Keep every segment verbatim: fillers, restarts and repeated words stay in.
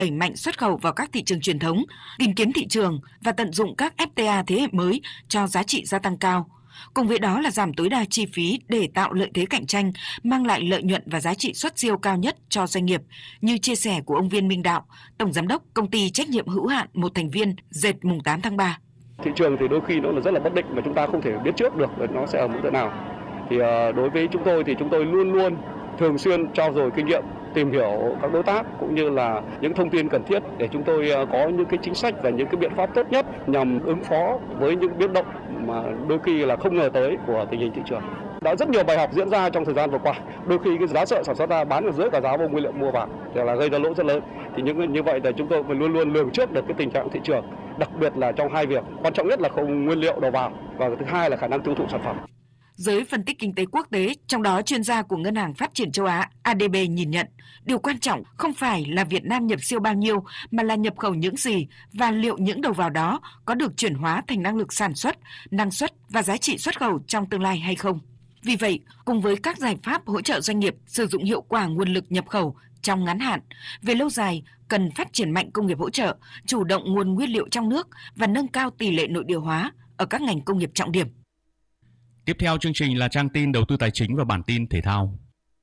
đẩy mạnh xuất khẩu vào các thị trường truyền thống, tìm kiếm thị trường và tận dụng các ép tê a thế hệ mới cho giá trị gia tăng cao. Cùng với đó là giảm tối đa chi phí để tạo lợi thế cạnh tranh, mang lại lợi nhuận và giá trị xuất siêu cao nhất cho doanh nghiệp, như chia sẻ của ông Viên Minh Đạo, Tổng Giám đốc Công ty Trách nhiệm hữu hạn một thành viên dệt mùng tám tháng ba. Thị trường thì đôi khi nó là rất là bất định mà chúng ta không thể biết trước được nó sẽ ở mức độ nào. Thì đối với chúng tôi thì chúng tôi luôn luôn thường xuyên trao dồi kinh nghiệm, tìm hiểu các đối tác cũng như là những thông tin cần thiết để chúng tôi có những cái chính sách và những cái biện pháp tốt nhất nhằm ứng phó với những biến động mà đôi khi là không ngờ tới của tình hình thị trường. Đã rất nhiều bài học diễn ra trong thời gian vừa qua. Đôi khi cái giá sợi sản xuất ra bán ở dưới cả giá vô nguyên liệu mua vào thì là gây ra lỗ rất lớn. Thì những như vậy là chúng tôi phải luôn luôn lường trước được cái tình trạng thị trường, đặc biệt là trong hai việc quan trọng nhất là không nguyên liệu đầu vào và thứ hai là khả năng tiêu thụ sản phẩm. Giới phân tích kinh tế quốc tế, trong đó chuyên gia của Ngân hàng Phát triển châu Á a đê bê nhìn nhận, điều quan trọng không phải là Việt Nam nhập siêu bao nhiêu, mà là nhập khẩu những gì và liệu những đầu vào đó có được chuyển hóa thành năng lực sản xuất, năng suất và giá trị xuất khẩu trong tương lai hay không. Vì vậy, cùng với các giải pháp hỗ trợ doanh nghiệp sử dụng hiệu quả nguồn lực nhập khẩu trong ngắn hạn, về lâu dài cần phát triển mạnh công nghiệp hỗ trợ, chủ động nguồn nguyên liệu trong nước và nâng cao tỷ lệ nội địa hóa ở các ngành công nghiệp trọng điểm. Tiếp theo chương trình là trang tin đầu tư tài chính và bản tin thể thao.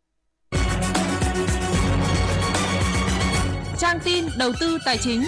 Trang tin đầu tư tài chính.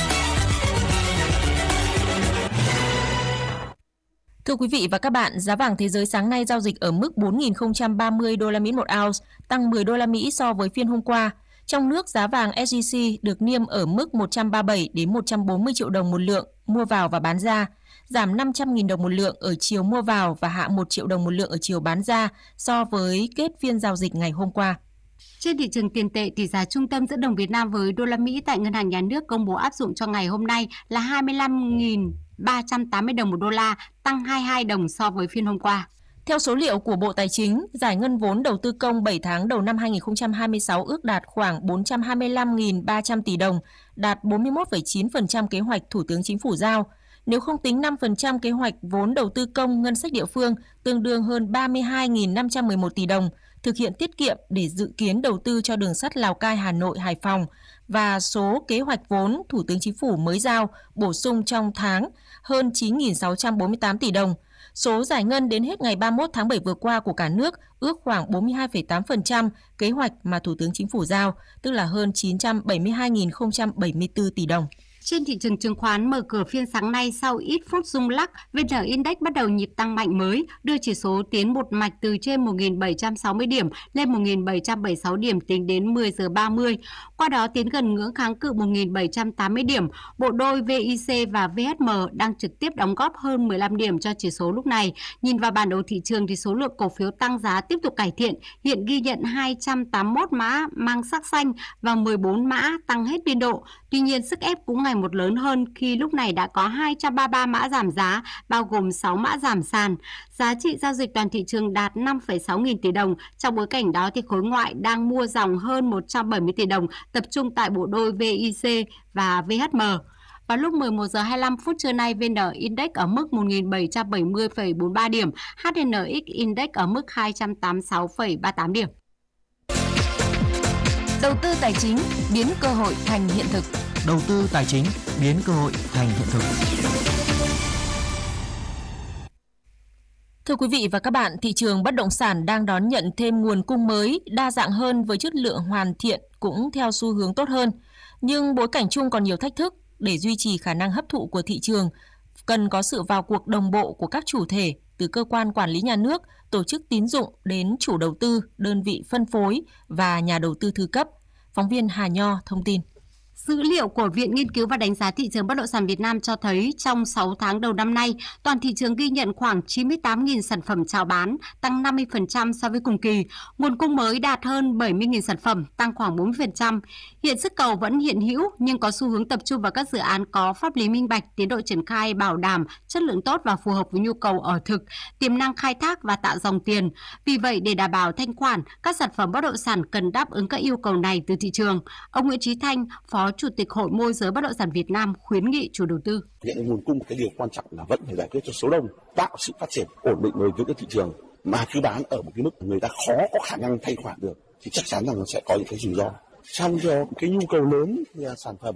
Thưa quý vị và các bạn, giá vàng thế giới sáng nay giao dịch ở mức bốn nghìn không trăm ba mươi đô la Mỹ một ounce, tăng mười đô la Mỹ so với phiên hôm qua. Trong nước, giá vàng ét gi xê được niêm ở mức một trăm ba mươi bảy đến một trăm bốn mươi triệu đồng một lượng mua vào và bán ra, giảm năm trăm nghìn đồng một lượng ở chiều mua vào và hạ một triệu đồng một lượng ở chiều bán ra so với kết phiên giao dịch ngày hôm qua. Trên thị trường tiền tệ, tỷ giá trung tâm giữa đồng Việt Nam với đô la Mỹ tại Ngân hàng Nhà nước công bố áp dụng cho ngày hôm nay là hai mươi lăm nghìn ba trăm tám mươi đồng một đô la, tăng hai mươi hai đồng so với phiên hôm qua. Theo số liệu của Bộ Tài chính, giải ngân vốn đầu tư công bảy tháng đầu năm hai nghìn không trăm hai mươi sáu ước đạt khoảng bốn trăm hai mươi lăm nghìn ba trăm tỷ đồng, đạt bốn mươi mốt phẩy chín phần trăm kế hoạch Thủ tướng Chính phủ giao. Nếu không tính năm phần trăm kế hoạch vốn đầu tư công ngân sách địa phương, tương đương hơn ba mươi hai nghìn năm trăm mười một tỷ đồng, thực hiện tiết kiệm để dự kiến đầu tư cho đường sắt Lào Cai, Hà Nội, Hải Phòng và số kế hoạch vốn Thủ tướng Chính phủ mới giao bổ sung trong tháng hơn chín nghìn sáu trăm bốn mươi tám tỷ đồng. Số giải ngân đến hết ngày ba mươi mốt tháng bảy vừa qua của cả nước ước khoảng bốn mươi hai phẩy tám phần trăm kế hoạch mà Thủ tướng Chính phủ giao, tức là hơn chín trăm bảy mươi hai nghìn không trăm bảy mươi tư tỷ đồng. Trên thị trường chứng khoán mở cửa phiên sáng nay sau ít phút rung lắc, vê en Index bắt đầu nhịp tăng mạnh mới, đưa chỉ số tiến một mạch từ trên một nghìn bảy trăm sáu mươi điểm lên một nghìn bảy trăm bảy mươi sáu điểm tính đến mười giờ ba mươi. Qua đó tiến gần ngưỡng kháng cự một nghìn bảy trăm tám mươi điểm. Bộ đôi vê i xê và vê ét em đang trực tiếp đóng góp hơn mười lăm điểm cho chỉ số lúc này. Nhìn vào bản đồ thị trường thì số lượng cổ phiếu tăng giá tiếp tục cải thiện, hiện ghi nhận hai trăm tám mươi mốt mã mang sắc xanh và mười bốn mã tăng hết biên độ. Tuy nhiên, sức ép cũng ngày một lớn hơn khi lúc này đã có hai trăm ba mươi ba mã giảm giá, bao gồm sáu mã giảm sàn. Giá trị giao dịch toàn thị trường đạt năm phẩy sáu nghìn tỷ đồng. Trong bối cảnh đó thì khối ngoại đang mua dòng hơn một trăm bảy mươi tỷ đồng, tập trung tại bộ đôi vê i xê và vê ét em. Vào lúc mười một giờ hai mươi lăm phút trưa nay, vê en Index ở mức một nghìn bảy trăm bảy mươi phẩy bốn mươi ba điểm, hát en ích Index ở mức hai trăm tám mươi sáu phẩy ba mươi tám điểm. Đầu tư tài chính biến cơ hội thành hiện thực. Đầu tư tài chính biến cơ hội thành hiện thực. Thưa quý vị và các bạn, thị trường bất động sản đang đón nhận thêm nguồn cung mới, đa dạng hơn với chất lượng hoàn thiện cũng theo xu hướng tốt hơn. Nhưng bối cảnh chung còn nhiều thách thức. Để duy trì khả năng hấp thụ của thị trường, cần có sự vào cuộc đồng bộ của các chủ thể, từ cơ quan quản lý nhà nước, tổ chức tín dụng đến chủ đầu tư, đơn vị phân phối và nhà đầu tư thứ cấp. Phóng viên Hà Nho thông tin. Dữ liệu của Viện Nghiên cứu và Đánh giá Thị trường Bất động sản Việt Nam cho thấy trong sáu tháng đầu năm nay, toàn thị trường ghi nhận khoảng chín mươi tám nghìn sản phẩm chào bán, tăng năm mươi phần trăm so với cùng kỳ. Nguồn cung mới đạt hơn bảy mươi nghìn sản phẩm, tăng khoảng bốn mươi phần trăm. Hiện sức cầu vẫn hiện hữu nhưng có xu hướng tập trung vào các dự án có pháp lý minh bạch, tiến độ triển khai bảo đảm, chất lượng tốt và phù hợp với nhu cầu ở thực, tiềm năng khai thác và tạo dòng tiền. Vì vậy, để đảm bảo thanh khoản, các sản phẩm bất động sản cần đáp ứng các yêu cầu này từ thị trường. Ông Nguyễn Chí Thanh, Phó Chủ tịch Hội Môi giới Bất động sản Việt Nam khuyến nghị chủ đầu tư. Hiện nguồn cung cái điều quan trọng là vẫn phải giải quyết cho số đông, tạo sự phát triển ổn định với cái thị trường, mà cứ bán ở một cái mức người ta khó có khả năng thanh khoản được thì chắc chắn rằng nó sẽ có những cái rủi ro. Trong cho cái nhu cầu lớn thì sản phẩm